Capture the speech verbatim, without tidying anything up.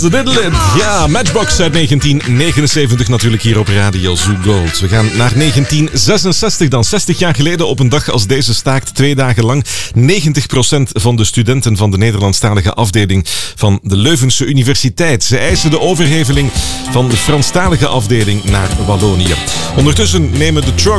Ja, Matchbox uit negentien negenenzeventig natuurlijk hier op Radio Zoo Gold. We gaan naar negentien zesenzestig dan. zestig jaar geleden op een dag als deze staakt twee dagen lang negentig procent van de studenten van de Nederlandstalige afdeling van de Leuvense Universiteit. Ze eisen de overheveling van de Franstalige afdeling naar Wallonië. Ondertussen nemen de trucks